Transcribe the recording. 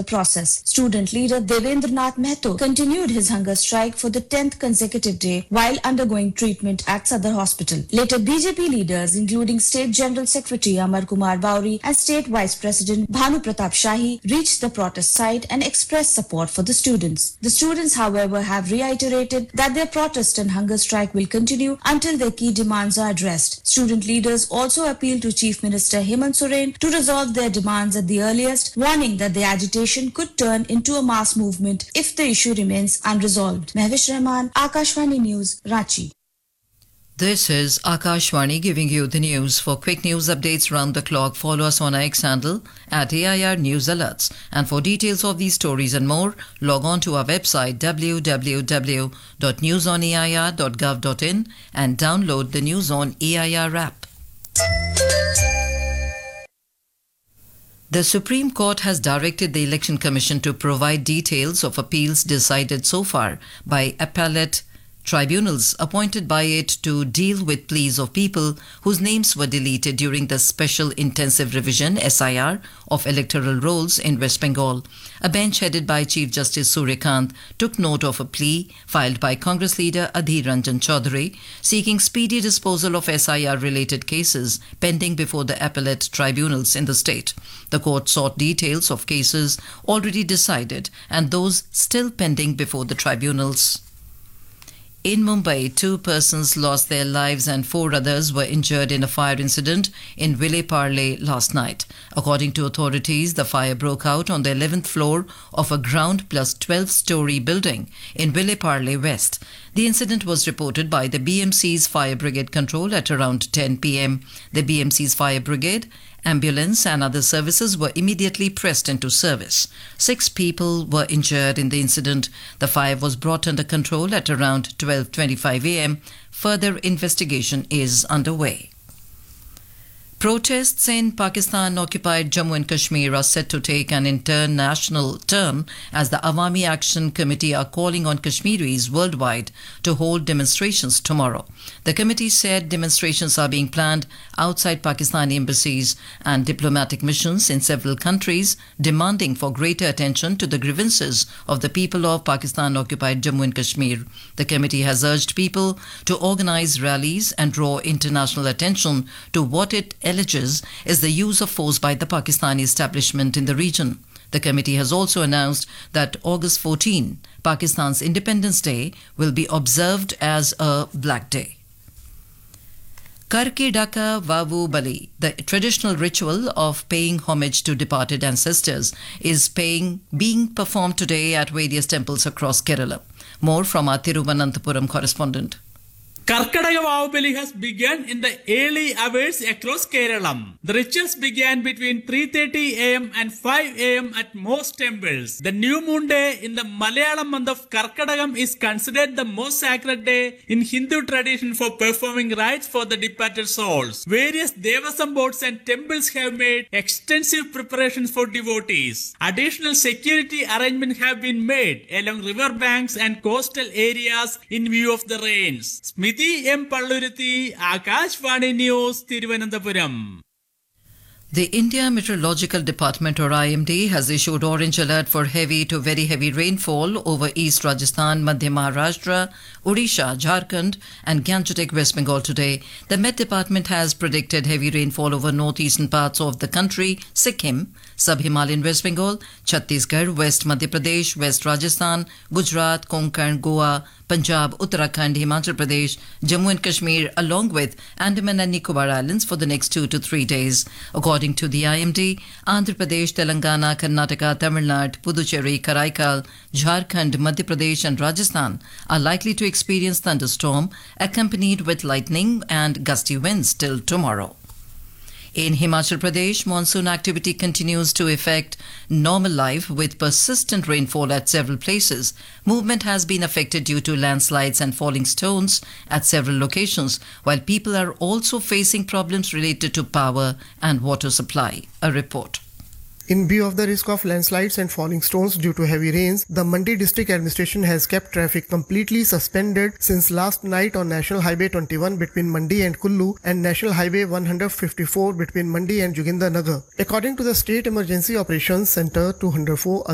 process. Student leader Devendranath Mehto continued his hunger strike for the 10th consecutive day while undergoing treatment at Sadar Hospital. Later, BJP leaders including State General Secretary Amar Kumar Bauri and State Vice President Bhanu Pratap Shahi reached the protest site and expressed support for the students. The students, however, have reiterated that their protest and hunger strike will continue until their key demands are addressed. Student leaders also appealed to Chief Minister Hemant Soren to resolve their demands at the earliest, warning that the agitation could turn into a mass movement if the issue remains unresolved. Mehwish Rahman, Akashvani News, Ranchi. This is Akashvani giving you the news. For quick news updates round the clock, follow us on our X handle at AIR News Alerts. And for details of these stories and more, log on to our website www.newsonair.gov.in and download the News on AIR app. The Supreme Court has directed the Election Commission to provide details of appeals decided so far by appellate tribunals appointed by it to deal with pleas of people whose names were deleted during the Special Intensive Revision (SIR) of electoral rolls in West Bengal. A bench headed by Chief Justice Suryakant took note of a plea filed by Congress leader Adhir Ranjan Chaudhary seeking speedy disposal of SIR-related cases pending before the appellate tribunals in the state. The court sought details of cases already decided and those still pending before the tribunals. In Mumbai, 2 persons lost their lives and 4 others were injured in a fire incident in Ville Parle last night. According to authorities, the fire broke out on the 11th floor of a ground plus 12-story building in Ville Parle West. The incident was reported by the BMC's Fire Brigade Control at around 10 p.m. The BMC's Fire Brigade, ambulance and other services were immediately pressed into service. 6 people were injured in the incident. The fire was brought under control at around 12:25 a.m. Further investigation is underway. Protests in Pakistan-occupied Jammu and Kashmir are set to take an international turn as the Awami Action Committee are calling on Kashmiris worldwide to hold demonstrations tomorrow. The committee said demonstrations are being planned outside Pakistani embassies and diplomatic missions in several countries, demanding for greater attention to the grievances of the people of Pakistan-occupied Jammu and Kashmir. The committee has urged people to organize rallies and draw international attention to what it alleges is the use of force by the Pakistani establishment in the region. The committee has also announced that August 14, Pakistan's Independence Day, will be observed as a Black Day. Karke Daka Vavu Bali, the traditional ritual of paying homage to departed ancestors, is being performed today at various temples across Kerala. More from our Thiruvananthapuram correspondent. Karkadaga Vavu has begun in the early hours across Kerala. The rituals began between 3:30 a.m. and 5 a.m. at most temples. The new moon day in the Malayalam month of Karkadagam is considered the most sacred day in Hindu tradition for performing rites for the departed souls. Various Devasam boards and temples have made extensive preparations for devotees. Additional security arrangements have been made along river banks and coastal areas in view of the rains. M. Palluruthi, Akashvani News, Thiruvananthapuram. The India Meteorological Department or IMD has issued orange alert for heavy to very heavy rainfall over East Rajasthan, Madhya Maharashtra, Odisha, Jharkhand and Gangetic West Bengal today. The Met Department has predicted heavy rainfall over northeastern parts of the country, Sikkim, Sub-Himalayan West Bengal, Chhattisgarh, West Madhya Pradesh, West Rajasthan, Gujarat, Konkan, Goa, Punjab, Uttarakhand, Himachal Pradesh, Jammu and Kashmir along with Andaman and Nicobar Islands for the next 2 to 3 days. According to the IMD, Andhra Pradesh, Telangana, Karnataka, Tamil Nadu, Puducherry, Karaikal, Jharkhand, Madhya Pradesh and Rajasthan are likely to experience thunderstorm accompanied with lightning and gusty winds till tomorrow. In Himachal Pradesh, monsoon activity continues to affect normal life with persistent rainfall at several places. Movement has been affected due to landslides and falling stones at several locations, while people are also facing problems related to power and water supply. A report. In view of the risk of landslides and falling stones due to heavy rains, the Mandi District Administration has kept traffic completely suspended since last night on National Highway 21 between Mandi and Kullu and National Highway 154 between Mandi and Jogindernagar. According to the State Emergency Operations Center 204,